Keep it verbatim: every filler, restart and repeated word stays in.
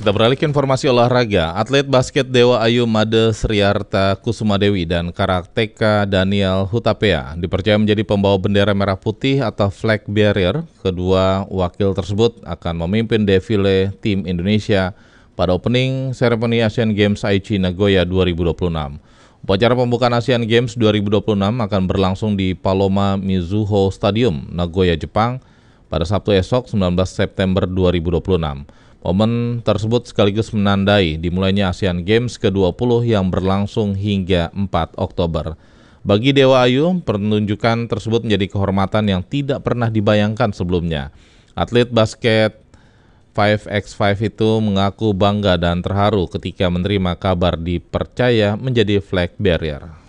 Kita beralih ke informasi olahraga. Atlet basket Dewa Ayu Made Sriarta Kusumadewi dan karateka Daniel Hutapea dipercaya menjadi pembawa bendera merah putih atau flag bearer. Kedua wakil tersebut akan memimpin defile tim Indonesia pada opening seremoni Asian Games Aichi Nagoya dua ribu dua puluh enam. Upacara pembukaan Asian Games dua ribu dua puluh enam akan berlangsung di Paloma Mizuho Stadium, Nagoya, Jepang pada Sabtu esok sembilan belas September dua ribu dua puluh enam. Momen tersebut sekaligus menandai dimulainya Asian Games ke dua puluh yang berlangsung hingga empat Oktober. Bagi Dewa Ayu, pertunjukan tersebut menjadi kehormatan yang tidak pernah dibayangkan sebelumnya. Atlet basket lima by lima itu mengaku bangga dan terharu ketika menerima kabar dipercaya menjadi flag bearer.